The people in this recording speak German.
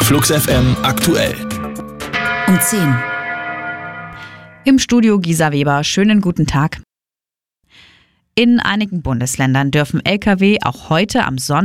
Flux FM aktuell. Um 10. Im Studio Gisa Weber. Schönen guten Tag. In einigen Bundesländern dürfen Lkw auch heute am Sonntag